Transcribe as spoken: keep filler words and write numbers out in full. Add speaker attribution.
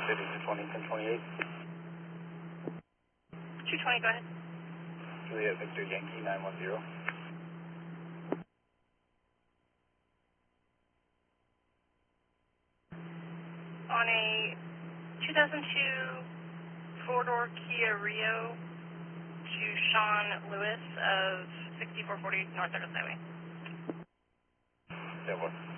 Speaker 1: City two twenty, ten twenty-eight.
Speaker 2: two twenty, go ahead.
Speaker 1: Juliet Victor Yankee nine one zero.
Speaker 2: On a two thousand two four-door Kia Rio to Sean Lewis of sixty-four forty North Douglas Highway.
Speaker 1: That was.